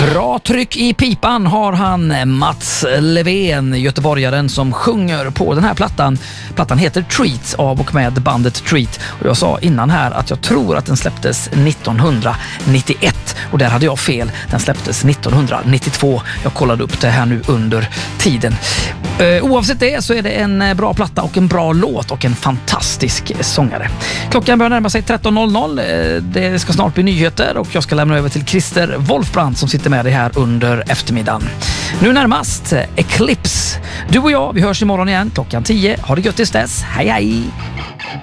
Bra tryck i pipan har han, Mats Levén, göteborgaren som sjunger på den här plattan. Plattan heter Treat av och med bandet Treat. Och jag sa innan här att jag tror att den släpptes 1991 och där hade jag fel. Den släpptes 1992. Jag kollade upp det här nu under tiden. Oavsett det så är det en bra platta och en bra låt och en fantastisk sångare. Klockan börjar närma sig 13.00. Det ska snart bli nyheter och jag ska lämna över till Christer Wolfbrand som sitter med dig här under eftermiddagen. Nu närmast Eclipse. Du och jag, vi hörs imorgon igen klockan 10. Ha det gött tills dess. Hej hej!